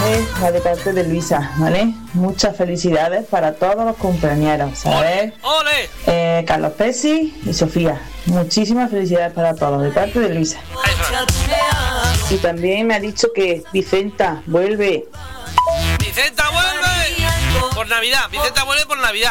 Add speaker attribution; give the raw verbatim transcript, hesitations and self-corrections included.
Speaker 1: ¿vale? Va de parte de Luisa, ¿vale? Muchas felicidades para todos los compañeros, ¿sabes?
Speaker 2: ¡Ole!
Speaker 1: Eh, Carlos Pesi y Sofía. Muchísimas felicidades para todos, de parte de Luisa. Y también me ha dicho que Vicenta vuelve.
Speaker 2: ¡Vicenta vuelve! Por Navidad, Vicenta vuelve por Navidad.